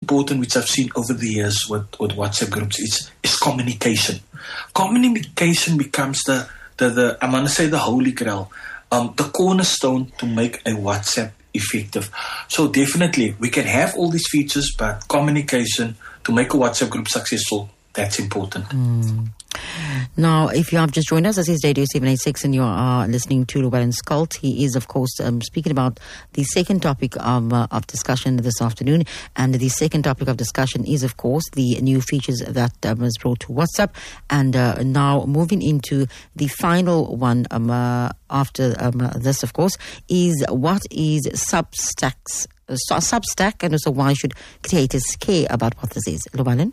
important, which I've seen over the years with WhatsApp groups, is communication. Communication becomes the I'm going to say the holy grail, the cornerstone to make a WhatsApp effective. So definitely, we can have all these features, but communication to make a WhatsApp group successful, that's important. Now, if you have just joined us, this is Radio 786 and you are listening to Llewellyn Schalk. He is, of course, speaking about the second topic of discussion this afternoon. And the second topic of discussion is, of course, the new features that was brought to WhatsApp. And now moving into the final one after this, of course, is what is Substack, and also why should creators care about what this is? Llewellyn?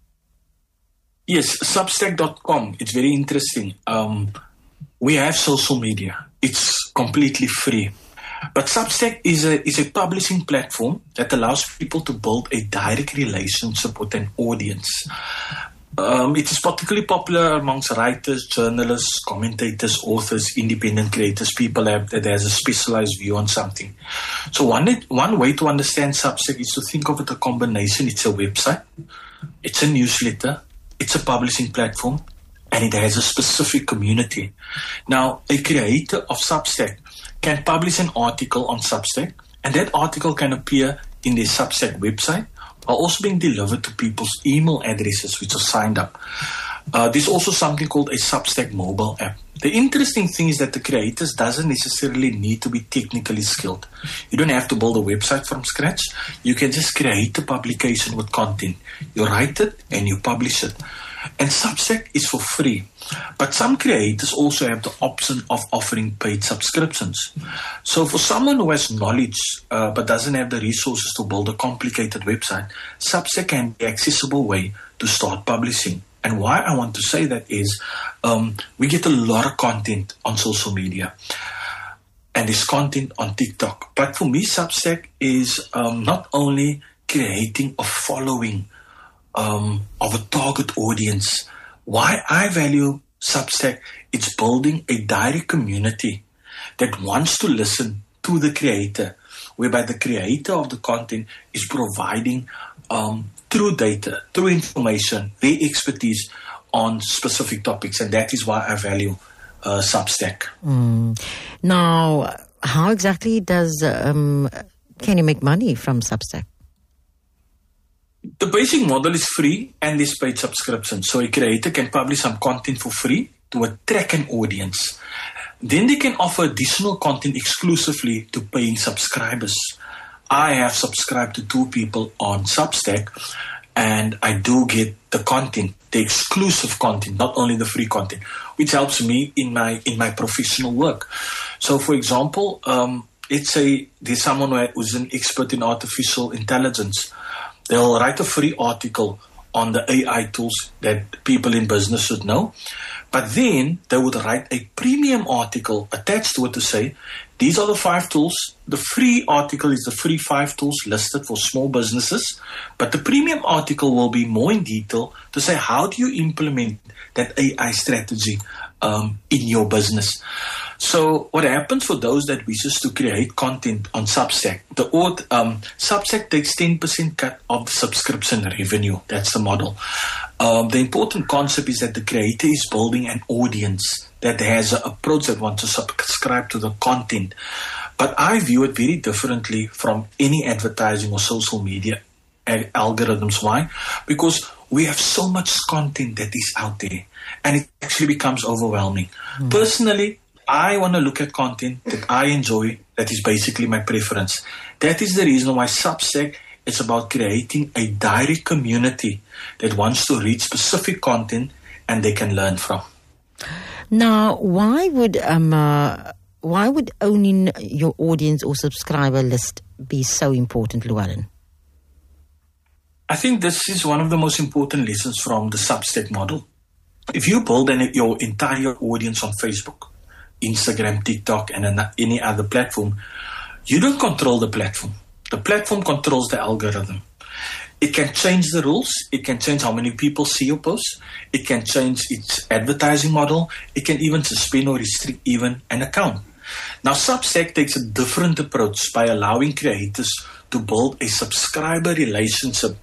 Yes, Substack.com. It's very interesting. We have social media. It's completely free. But Substack is a publishing platform that allows people to build a direct relationship with an audience. It is particularly popular amongst writers, journalists, commentators, authors, independent creators, people that has a specialized view on something. So one way to understand Substack is to think of it a combination. It's a website, it's a newsletter, it's a publishing platform, and it has a specific community. Now, a creator of Substack can publish an article on Substack, and that article can appear in their Substack website while also being delivered to people's email addresses which are signed up. There's also something called a Substack mobile app. The interesting thing is that the creators doesn't necessarily need to be technically skilled. You don't have to build a website from scratch. You can just create a publication with content. You write it and you publish it. And Substack is for free. But some creators also have the option of offering paid subscriptions. So for someone who has knowledge but doesn't have the resources to build a complicated website, Substack can be an accessible way to start publishing. And why I want to say that is we get a lot of content on social media. And there's content on TikTok. But for me, Substack is not only creating a following of a target audience. Why I value Substack, it's building a direct community that wants to listen to the creator, whereby the creator of the content is providing through data, through information, their expertise on specific topics. And that is why I value Substack. Now, how exactly can you make money from Substack? The basic model is free and there's paid subscription. So a creator can publish some content for free to attract an audience. Then they can offer additional content exclusively to paying subscribers. I have subscribed to 2 people on Substack, and I do get the content, the exclusive content, not only the free content, which helps me in my professional work. So, for example, let's say there's someone who's an expert in artificial intelligence. They'll write a free article on the AI tools that people in business should know. But then they would write a premium article attached to it to say, these are the 5 tools. The free article is the free 5 tools listed for small businesses. But the premium article will be more in detail to say, how do you implement that AI strategy in your business? So what happens for those that wishes to create content on Substack, Substack takes 10% cut of the subscription revenue. That's the model. The important concept is that the creator is building an audience that has an approach that wants to subscribe to the content. But I view it very differently from any advertising or social media algorithms. Why? Because we have so much content that is out there and it actually becomes overwhelming. Personally, I want to look at content that I enjoy, that is basically my preference. That is the reason why Substack is about creating a direct community that wants to read specific content and they can learn from. Now, why would owning your audience or subscriber list be so important, Llewellyn? I think this is one of the most important lessons from the Substack model. If you build your entire audience on Facebook, Instagram, TikTok, and any other platform, you don't control the platform. The platform controls the algorithm. It can change the rules. It can change how many people see your posts. It can change its advertising model. It can even suspend or restrict even an account. Now, Substack takes a different approach by allowing creators to build a subscriber relationship